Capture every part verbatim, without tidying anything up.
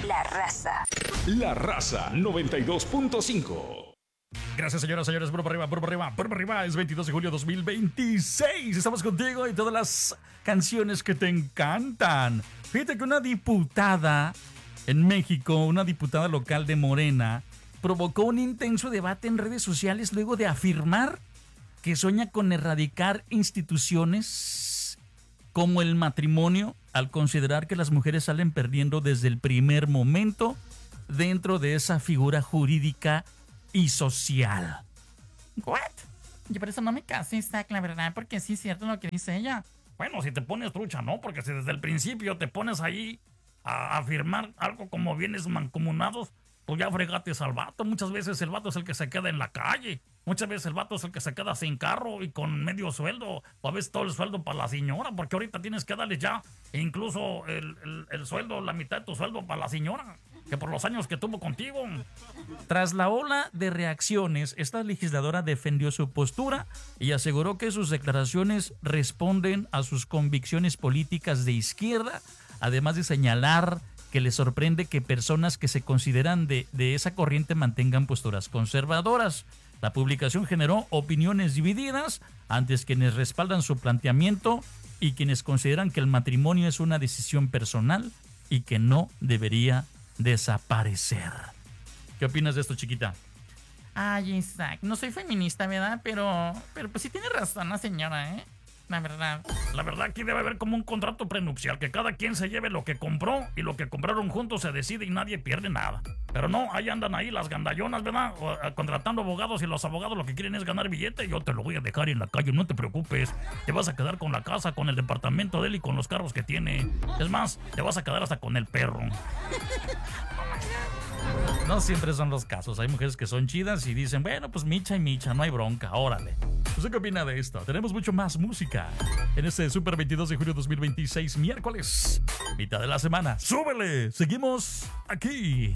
La Raza. La Raza noventa y dos punto cinco. Gracias, señoras, señores. Por arriba, por arriba, por arriba. Es veintidós de julio de dos mil veintiséis. Estamos contigo y todas las canciones que te encantan. Fíjate que una diputada en México, una diputada local de Morena, provocó un intenso debate en redes sociales luego de afirmar que sueña con erradicar instituciones como el matrimonio, al considerar que las mujeres salen perdiendo desde el primer momento dentro de esa figura jurídica y social. ¿What? Yo por eso no me casé, Isaac, la verdad, porque sí es cierto lo que dice ella. Bueno, si te pones trucha, ¿no? Porque si desde el principio te pones ahí a afirmar algo como bienes mancomunados, pues ya fregates al vato. Muchas veces el vato es el que se queda en la calle. Muchas veces el vato es el que se queda sin carro y con medio sueldo. O a veces todo el sueldo para la señora, porque ahorita tienes que darle ya incluso el, el, el sueldo, la mitad de tu sueldo para la señora, que por los años que tuvo contigo. Tras la ola de reacciones, esta legisladora defendió su postura y aseguró que sus declaraciones responden a sus convicciones políticas de izquierda, además de señalar que le sorprende que personas que se consideran de, de esa corriente mantengan posturas conservadoras. La publicación generó opiniones divididas, antes quienes respaldan su planteamiento y quienes consideran que el matrimonio es una decisión personal y que no debería desaparecer. ¿Qué opinas de esto, chiquita? Ay, Isaac, no soy feminista, ¿verdad? Pero, pero pues sí tiene razón la señora, ¿eh? La verdad. La verdad aquí debe haber como un contrato prenupcial, que cada quien se lleve lo que compró y lo que compraron juntos se decide y nadie pierde nada. Pero no, ahí andan ahí las gandallonas, ¿verdad? O, a, contratando abogados y los abogados lo que quieren es ganar billete. Yo te lo voy a dejar en la calle, no te preocupes. Te vas a quedar con la casa, con el departamento de él y con los carros que tiene. Es más, te vas a quedar hasta con el perro. No siempre son los casos. Hay mujeres que son chidas y dicen, bueno, pues micha y micha, no hay bronca, órale. ¿Usted qué opina de esto? Tenemos mucho más música en este Super veintidós de julio de dos mil veintiséis, miércoles, mitad de la semana. ¡Súbele! Seguimos aquí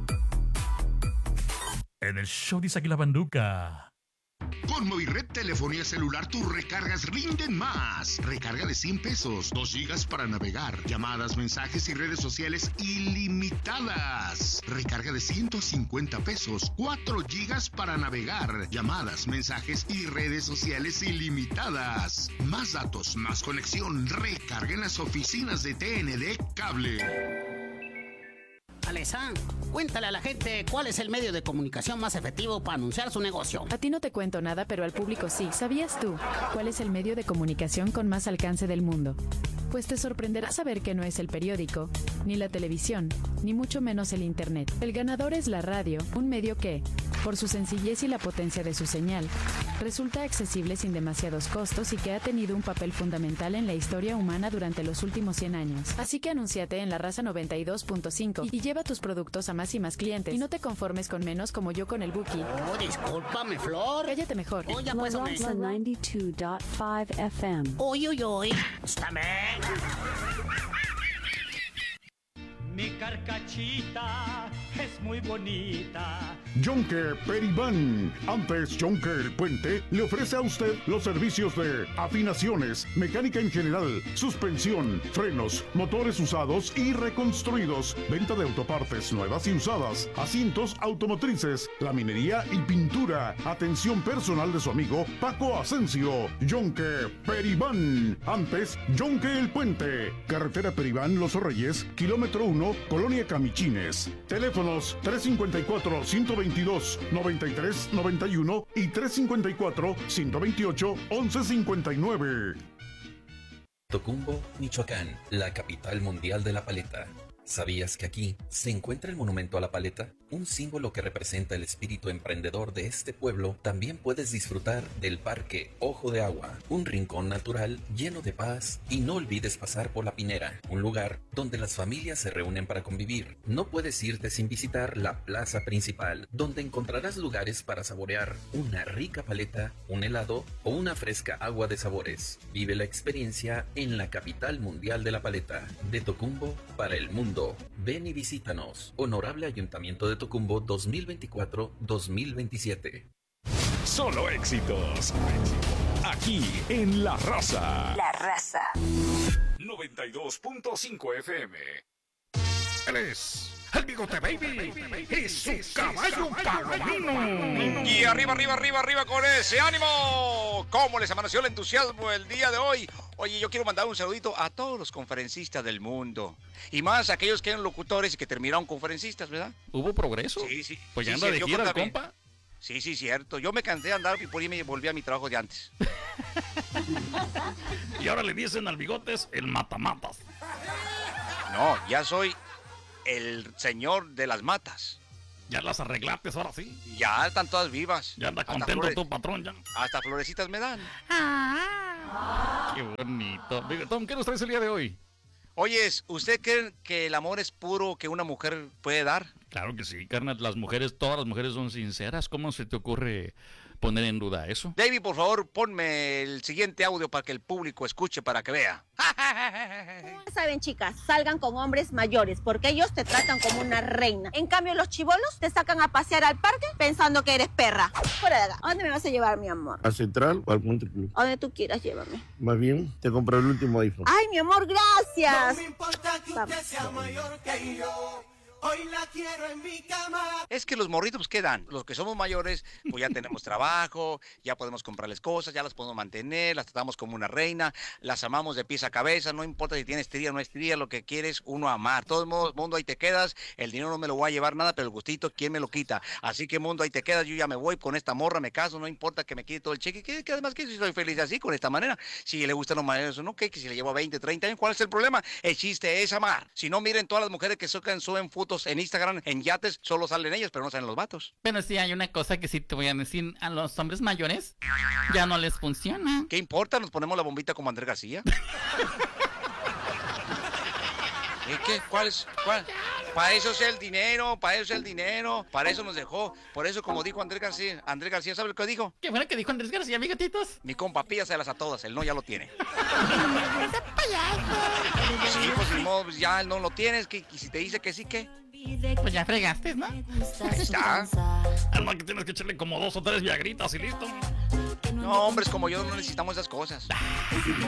en el show de Isaac y la Banduca. Con Movired Telefonía Celular tus recargas rinden más. Recarga de cien pesos, dos gigas para navegar, llamadas, mensajes y redes sociales ilimitadas. Recarga de ciento cincuenta pesos, cuatro gigas para navegar, llamadas, mensajes y redes sociales ilimitadas. Más datos, más conexión. Recarga en las oficinas de T N D Cable. Alesa, cuéntale a la gente cuál es el medio de comunicación más efectivo para anunciar su negocio. A ti no te cuento nada, pero al público sí. ¿Sabías tú cuál es el medio de comunicación con más alcance del mundo? Pues te sorprenderá saber que no es el periódico, ni la televisión, ni mucho menos el internet. El ganador es la radio, un medio que, por su sencillez y la potencia de su señal, resulta accesible sin demasiados costos y que ha tenido un papel fundamental en la historia humana durante los últimos cien años. Así que anúnciate en La Raza noventa y dos punto cinco y lleva tus productos a más y más clientes. Y no te conformes con menos como yo con el Buki. Oh, discúlpame, Flor. Cállate mejor. Oye, pues, La Raza noventa y dos punto cinco F M. Uy, uy, uy. Estáme. Mi carcachita es muy bonita. Jonker Peribán. Antes Jonker el Puente le ofrece a usted los servicios de afinaciones, mecánica en general, suspensión, frenos, motores usados y reconstruidos, venta de autopartes nuevas y usadas, asientos automotrices, laminería y pintura. Atención personal de su amigo Paco Asensio. Jonker Peribán. Antes Jonker el Puente. Carretera Peribán Los Reyes, kilómetro uno, Colonia Camichines. Teléfonos tres cinco cuatro, uno dos dos, nueve tres nueve uno y tres cinco cuatro, uno dos ocho, once cincuenta y nueve. Tocumbo, Michoacán, la capital mundial de la paleta. ¿Sabías que aquí se encuentra el monumento a la paleta? Un símbolo que representa el espíritu emprendedor de este pueblo. También puedes disfrutar del Parque Ojo de Agua, un rincón natural lleno de paz, y no olvides pasar por La Pinera, un lugar donde las familias se reúnen para convivir. No puedes irte sin visitar la plaza principal, donde encontrarás lugares para saborear una rica paleta, un helado o una fresca agua de sabores. Vive la experiencia en la capital mundial de la paleta, de Tocumbo para el mundo. Ven y visítanos. Honorable Ayuntamiento de Tocumbo dos mil veinticuatro a dos mil veintisiete. Solo éxitos. Aquí en La Raza. La Raza noventa y dos punto cinco F M. Él es el Bigote Baby y su caballo palomino. Y arriba, arriba, arriba, arriba con ese ánimo. ¿Cómo les amaneció el entusiasmo el día de hoy? Oye, yo quiero mandar un saludito a todos los conferencistas del mundo. Y más a aquellos que eran locutores y que terminaron conferencistas, ¿verdad? ¿Hubo progreso? Sí, sí. Pues ya sí, anda sí, de yo gira el también. compa. Sí, sí, cierto. Yo me cansé de andar y por ahí me volví a mi trabajo de antes. Y ahora le dicen al Bigotes el matamatas. No, ya soy el señor de las matas. Ya las arreglaste ahora sí. Ya están todas vivas. Ya anda Hasta contento flores- tu patrón ya. Hasta florecitas me dan. Qué bonito. Bigotón, ¿qué nos traes el día de hoy? Oyes, ¿usted cree que el amor es puro que una mujer puede dar? Claro que sí, carnal. Las mujeres, todas las mujeres son sinceras. ¿Cómo se te ocurre poner en duda eso? David, por favor, ponme el siguiente audio para que el público escuche, para que vea. Saben, chicas, salgan con hombres mayores porque ellos te tratan como una reina. En cambio, los chibolos te sacan a pasear al parque pensando que eres perra. Fuera de acá. ¿A dónde me vas a llevar, mi amor? ¿A Central o al Monte Club? A donde tú quieras, llévame. Más bien, te compré el último iPhone. Ay, mi amor, gracias. No me importa que usted sea mayor que yo. Hoy la quiero en mi cama. Es que los morritos, ¿qué dan? Los que somos mayores, pues ya tenemos trabajo, ya podemos comprarles cosas, ya las podemos mantener, las tratamos como una reina, las amamos de pies a cabeza, no importa si tienes estría o no estría, lo que quieres, uno amar. Todo el mundo, mundo, ahí te quedas, el dinero no me lo voy a llevar nada, pero el gustito, ¿quién me lo quita? Así que, mundo, ahí te quedas, yo ya me voy con esta morra, me caso, no importa que me quite todo el cheque, que, que además que si soy feliz así, con esta manera. Si le gustan los mayores o no, que si le llevo veinte, treinta años, ¿cuál es el problema? El chiste es amar. Si no, miren todas las mujeres que suben, suben fotos en Instagram, en yates, solo salen ellas, pero no salen los vatos. Pero sí hay una cosa que sí te voy a decir, a los hombres mayores ya no les funciona. ¿Qué importa? Nos ponemos la bombita como Andrés García. ¿Y qué? ¿Cuál es? ¿Cuál? Para eso es el dinero, para eso es el dinero, para eso nos dejó. Por eso, como dijo Andrés García, Andrés García, ¿sabe lo que dijo? ¿Qué fue lo que dijo Andrés García, bigotitos? Mi compa, pídaselas a todas, él no ya lo tiene. Sí, pues ni modo, pues ya él no lo tienes, que, y si te dice que sí, ¿qué? Pues ya fregaste, ¿no? Ahí está. Alma que tienes que echarle como dos o tres viagritas y listo. No, hombres como yo no necesitamos esas cosas.